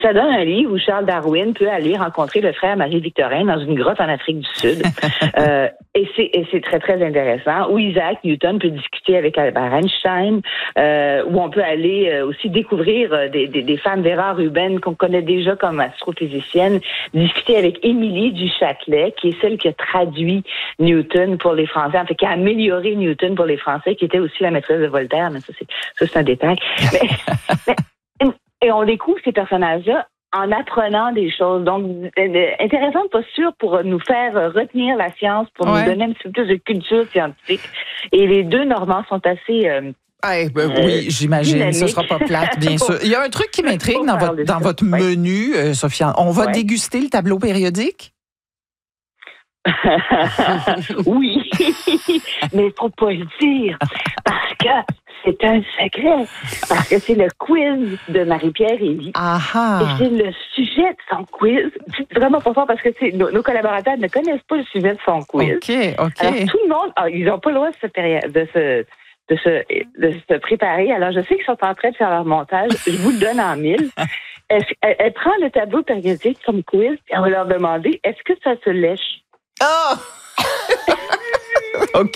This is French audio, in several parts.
Ça donne un livre où Charles Darwin peut aller rencontrer le frère Marie-Victorin dans une grotte en Afrique du Sud. Et c'est très, très intéressant. Où Isaac Newton peut discuter avec Albert Einstein, où on peut aller aussi découvrir des femmes, Vera Rubin, qu'on connaît déjà comme astrophysicienne, discuter avec Émilie du Châtelet, qui est celle qui a traduit Newton pour les Français, en fait, qui a amélioré Newton pour les Français, qui était aussi la maîtresse de Voltaire, mais ça, c'est un détail. Et on découvre ces personnages-là en apprenant des choses. Donc, intéressante posture pour nous faire retenir la science, pour nous donner un petit peu plus de culture scientifique. Et les deux Normands sont assez... oui, j'imagine. Dynamique. Ce ne sera pas plate, bien sûr. Il y a un truc qui m'intrigue dans votre menu, Sofiane. On va déguster le tableau périodique? Oui, mais il ne faut pas le dire, parce que c'est un secret, parce que c'est le quiz de Marie-Pierre Élie. Et c'est le sujet de son quiz. C'est vraiment pas fort parce que nos collaborateurs ne connaissent pas le sujet de son quiz. OK. Alors, tout le monde, ils n'ont pas le droit de se préparer. Alors, je sais qu'ils sont en train de faire leur montage. Je vous le donne en 1000. Elle prend le tableau périodique comme quiz et on va leur demander, est-ce que ça se lèche? Oh! OK.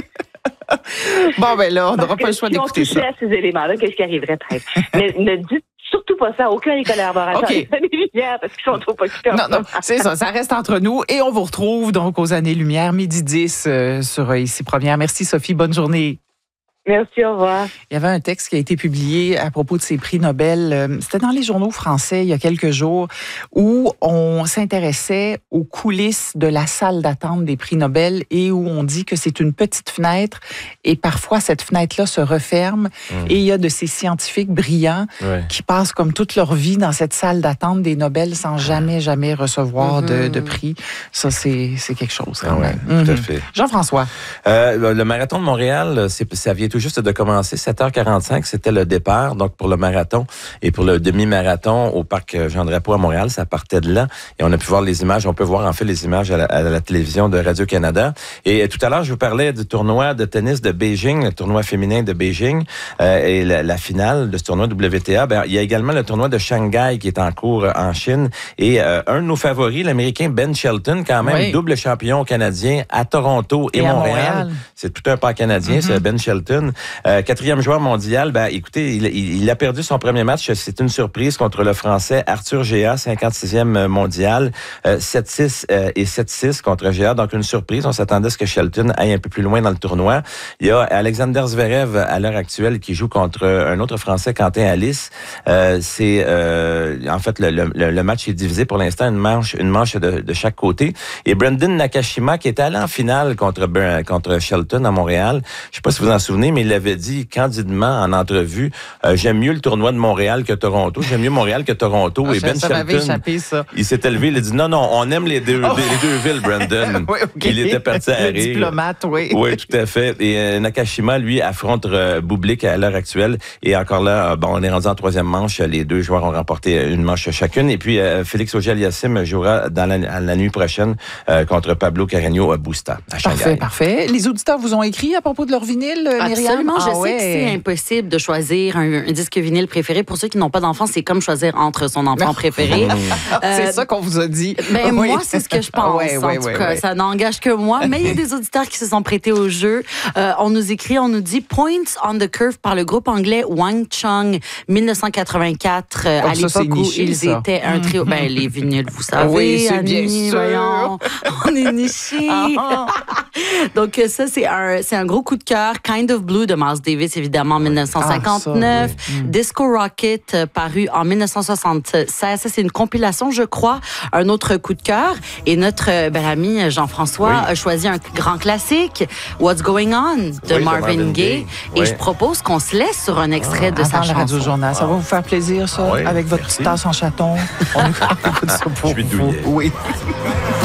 Bon, ben là, on n'aura pas le choix d'écouter ça. Si on touchait à ces éléments-là, qu'est-ce qui arriverait peut-être? Mais ne dites surtout pas ça à aucun des collaborateurs des Années-Lumière parce qu'ils sont trop occupés. Non, c'est ça. Ça reste entre nous. Et on vous retrouve donc aux Années-Lumière, 12h10 sur Ici Première. Merci, Sophie. Bonne journée. Merci, au revoir. Il y avait un texte qui a été publié à propos de ces prix Nobel. C'était dans les journaux français il y a quelques jours où on s'intéressait aux coulisses de la salle d'attente des prix Nobel et où on dit que c'est une petite fenêtre et parfois cette fenêtre-là se referme et il y a de ces scientifiques brillants qui passent comme toute leur vie dans cette salle d'attente des Nobel sans jamais recevoir de prix. Ça, c'est quelque chose quand même. Tout à fait. Jean-François. Le marathon de Montréal, ça vient tout juste de commencer. 7h45, c'était le départ, donc pour le marathon et pour le demi-marathon au parc Jean-Drapeau à Montréal, ça partait de là. Et on a pu voir les images. On peut voir en fait les images à la télévision de Radio-Canada. Et tout à l'heure, je vous parlais du tournoi de tennis de Beijing, le tournoi féminin de Beijing et la finale de ce tournoi WTA. Il y a également le tournoi de Shanghai qui est en cours en Chine. Et un de nos favoris, l'Américain Ben Shelton, quand même, double champion canadien à Toronto et Montréal. C'est tout un pas canadien, c'est Ben Shelton. 4e joueur mondial. Écoutez, il a perdu son premier match. C'est une surprise contre le Français Arthur Géa, 56e mondial. 7-6 et 7-6 contre Géa. Donc, une surprise. On s'attendait à ce que Shelton aille un peu plus loin dans le tournoi. Il y a Alexander Zverev, à l'heure actuelle, qui joue contre un autre Français, Quentin Alice. C'est en fait, le match est divisé pour l'instant, une manche de chaque côté. Et Brendan Nakashima, qui était allé en finale contre Shelton à Montréal. Je sais pas si vous en souvenez, mais il avait dit candidement en entrevue, j'aime mieux le tournoi de Montréal que Toronto. J'aime mieux Montréal que Toronto. Et Ben Shelton, il s'est élevé, il a dit non, on aime les deux villes, Brandon. Il était parti à rire. Diplomate, Oui, tout à fait. Et Nakashima, lui, affronte Bublik à l'heure actuelle. Et encore là, on est rendu en 3e manche. Les deux joueurs ont remporté une manche chacune. Et puis, Félix Auger-Aliassime jouera la nuit prochaine contre Pablo Carreño Busta à Shanghai. Parfait. Les auditeurs vous ont écrit à propos de leur vinyle, Myriam? Absolument. Je sais que c'est impossible de choisir un disque vinyle préféré. Pour ceux qui n'ont pas d'enfants, c'est comme choisir entre son enfant préféré. C'est ça qu'on vous a dit. Moi, c'est ce que je pense. En tout cas, ça n'engage que moi. Mais il y a des auditeurs qui se sont prêtés au jeu. On nous écrit, on nous dit Points on the Curve par le groupe anglais Wang Chung, 1984, à l'époque où ils étaient un trio. Les vinyles, vous savez. Oui, c'est Annie, bien sûr. Voyons, on est nichés. Donc, ça, c'est un gros coup de cœur. Kind of Blue de Miles Davis, évidemment, en 1959. Disco Rocket, paru en 1976. Ça, c'est une compilation, je crois. Un autre coup de cœur. Et notre bel ami Jean-François a choisi un grand classique, What's Going On, de Marvin Gaye. Et je propose qu'on se laisse sur un extrait de sa chanson. Radio-Journal. Ça va vous faire plaisir, ça, avec votre petite tasse en chaton. On écoute ça pour vous. Je suis douillet. Oui.